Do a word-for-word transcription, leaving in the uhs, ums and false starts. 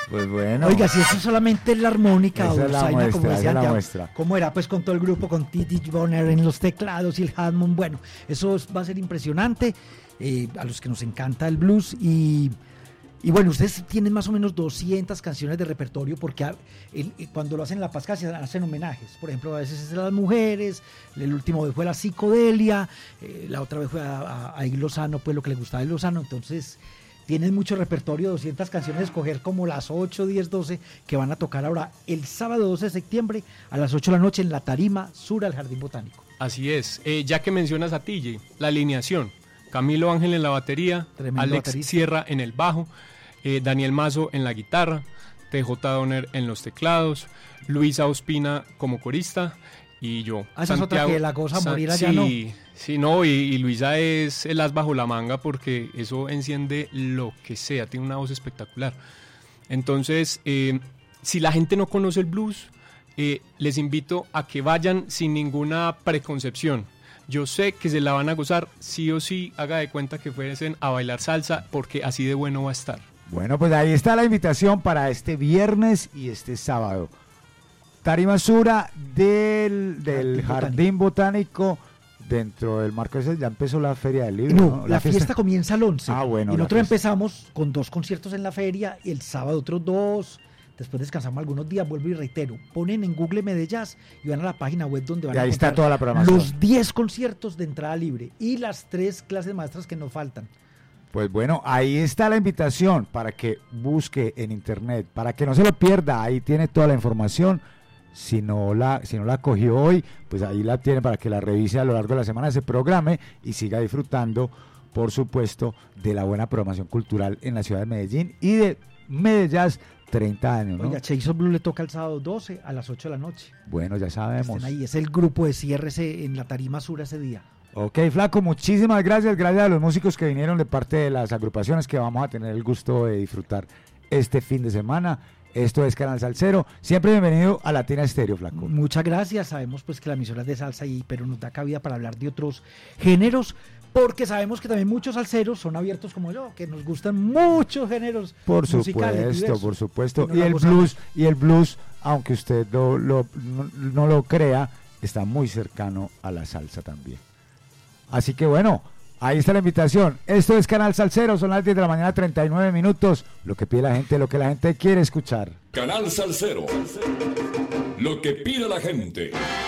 Pues bueno. Oiga, si eso solamente es la armónica esa o es la Zaina, muestra, como esa decía es la ya, muestra. ¿cómo era? Pues con todo el grupo, con Titi Bonner en los teclados y el Hammond. Bueno, eso va a ser impresionante. Eh, a los que nos encanta el blues y, y bueno, ustedes tienen más o menos doscientas canciones de repertorio porque a, el, el, cuando lo hacen en La Paz casi hacen homenajes, por ejemplo a veces es de las mujeres, el último vez fue la psicodelia, eh, la otra vez fue a, a, a Ir Lozano, pues lo que le gustaba de Lozano, entonces tienen mucho repertorio, doscientas canciones, escoger como las ocho, diez, doce que van a tocar ahora el sábado doce de septiembre a las ocho de la noche en la tarima sur al Jardín Botánico. Así es, eh, ya que mencionas a T J, la alineación: Camilo Ángel en la batería, Tremendo Alex baterista. Sierra en el bajo, eh, Daniel Mazo en la guitarra, T J Donner en los teclados, Luisa Ospina como corista y yo. Ah, esa es otra que la cosa Sa- morir allá, sí, ¿no? Sí, no, y, y Luisa es el as bajo la manga porque eso enciende lo que sea, tiene una voz espectacular. Entonces, eh, si la gente no conoce el blues, eh, les invito a que vayan sin ninguna preconcepción. Yo sé que se la van a gozar, sí o sí, haga de cuenta que fuesen a bailar salsa, porque así de bueno va a estar. Bueno, pues ahí está la invitación para este viernes y este sábado. Tarima Sura del, del Jardín Jardín Botánico, dentro del marco ese ya empezó la Feria del Libro. No, ¿no? la, fiesta, fiesta comienza el once. Ah, bueno. Y la nosotros fiesta. empezamos con dos conciertos en la feria, y el sábado otros dos. Después descansamos algunos días, vuelvo y reitero. Ponen en Google Medellás y van a la página web donde van Y a ahí está encontrar toda la programación. los diez conciertos de entrada libre y las tres clases maestras que nos faltan. Pues bueno, ahí está la invitación para que busque en internet, para que no se lo pierda. Ahí tiene toda la información. Si no la, si no la cogió hoy, pues ahí la tiene para que la revise a lo largo de la semana, se programe y siga disfrutando, por supuesto, de la buena programación cultural en la ciudad de Medellín y de Medellás. treinta años, ¿no? Oiga, Chase of Blue le toca el sábado doce a las ocho de la noche. Bueno, ya sabemos. Estén ahí, es el grupo de cierre ese, en la Tarima Sur ese día. Ok, Flaco, muchísimas gracias. Gracias a los músicos que vinieron de parte de las agrupaciones que vamos a tener el gusto de disfrutar este fin de semana. Esto es Canal Salsero. Siempre bienvenido a Latina Estéreo, Flaco. Muchas gracias. Sabemos pues que la emisora es de salsa, y, pero nos da cabida para hablar de otros géneros, porque sabemos que también muchos salseros son abiertos como yo, que nos gustan muchos géneros Por musicales supuesto, diversos, por supuesto. y Y nos la el gozamos. blues, y el blues, aunque usted lo, lo- no, no lo crea, está muy cercano a la salsa también. Así que bueno, ahí está la invitación. Esto es Canal Salsero, son las diez de la mañana, treinta y nueve minutos. Lo que pide la gente, lo que la gente quiere escuchar. Canal Salsero. Lo que pide la gente.